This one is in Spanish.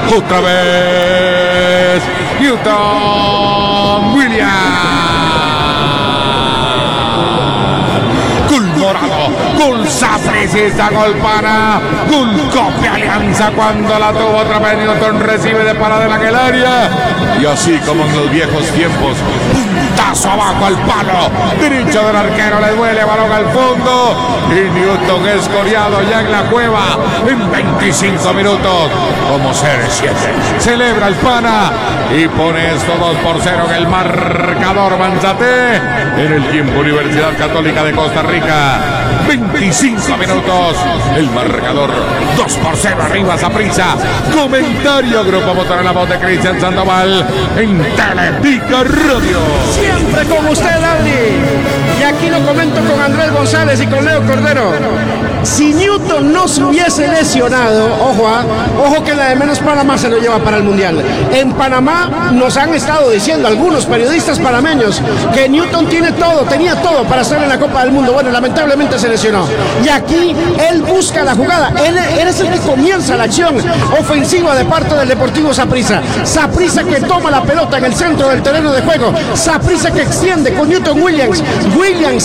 otra vez Newton Williams. Gol Morado, gol Saprissa, gol Pana, gol Copia Alianza cuando la tuvo otra vez Newton, recibe de parada en aquel área y así como en los viejos tiempos, puntazo abajo al palo derecho del arquero, le duele, balón al fondo y Newton es goleado ya en la cueva en 25 minutos como CR7. Celebra el Pana y pone esto 2-0 en el marcador Manzate en el tiempo Universidad Católica de Costa Rica. 25 minutos, el marcador 2-0 arriba Saprissa. Comentario Grupo Motor en la voz de Cristian Sandoval en Teletica Radio. Siempre con usted, Adri. Y aquí lo comento con Andrés González y con Leo Cordero. Si Newton no se hubiese lesionado, ojo que la de menos Panamá se lo lleva para el Mundial. En Panamá nos han estado diciendo algunos periodistas panameños que Newton tenía todo para estar en la Copa del Mundo. Bueno, lamentablemente se lesionó. Y aquí él busca la jugada. Él es el que comienza la acción ofensiva de parte del Deportivo Saprissa. Saprissa que toma la pelota en el centro del terreno de juego. Saprissa que extiende con Newton Williams. Williams